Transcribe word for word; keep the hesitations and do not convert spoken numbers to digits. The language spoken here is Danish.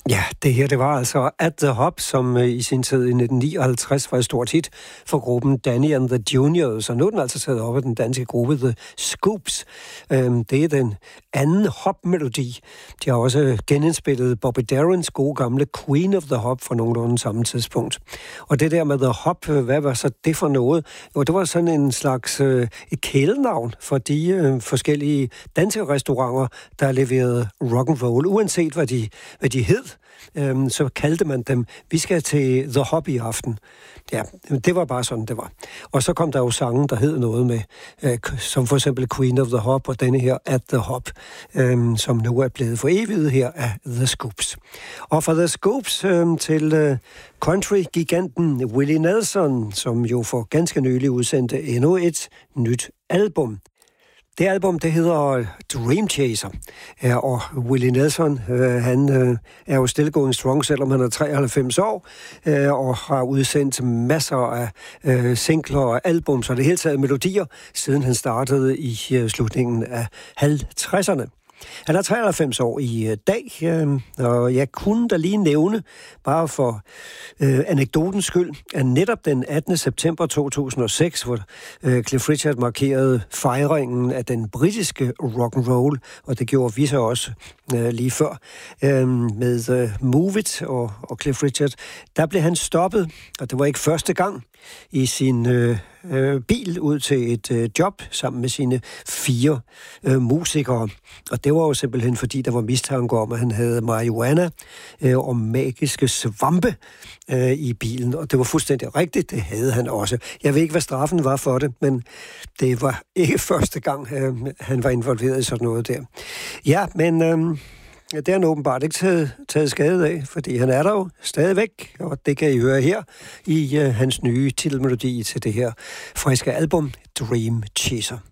Ja, det her, det var altså At the Hop, som i sin tid i nitten nioghalvtreds var et stort hit for gruppen Danny and the Juniors, og nu er den altså taget op af den danske gruppe The Scoops. Øhm, det er den anden hop-melodi. De har også genindspillet Bobby Darins gode gamle Queen of the Hop fra nogenlunde samme tidspunkt. Og det der med The Hop, hvad var så det for noget? Jo, det var sådan en slags øh, et kælenavn for de øh, forskellige danske restauranter, der leverede rock'n'roll, uanset hvad de, hvad de hed. Øhm, så kaldte man dem, vi skal til The Hop i aften. Ja, det var bare sådan, det var. Og så kom der jo sange, der hed noget med, øh, som for eksempel Queen of the Hop, og denne her At the Hop, øh, som nu er blevet for evigt her af The Scoops. Og fra The Scoops øh, til øh, country-giganten Willie Nelson, som jo for ganske nylig udsendte endnu et nyt album. Det album, det hedder Dream Chaser, ja, og Willie Nelson, øh, han øh, er jo still going strong, selvom han er treoghalvfems år, øh, og har udsendt masser af øh, singler og albums, og det hele taget melodier, siden han startede i øh, slutningen af halvtredserne. Han er treoghalvfems år i dag, øh, og jeg kunne da lige nævne, bare for øh, anekdotens skyld, at netop den attende september to tusind og seks, hvor øh, Cliff Richard markerede fejringen af den britiske rock'n'roll, og det gjorde vi så også øh, lige før, øh, med øh, Move It og, og Cliff Richard, der blev han stoppet, og det var ikke første gang, i sin øh, øh, bil ud til et øh, job sammen med sine fire øh, musikere. Og det var jo simpelthen fordi, der var mistanke om, at han havde marihuana øh, og magiske svampe øh, i bilen. Og det var fuldstændig rigtigt, det havde han også. Jeg ved ikke, hvad straffen var for det, men det var ikke første gang, øh, han var involveret i sådan noget der. Ja, men... Øh, Ja, det har han åbenbart ikke taget, taget skade af, fordi han er der jo stadigvæk, og det kan I høre her i uh, hans nye titelmelodi til det her friske album, Dream Chaser.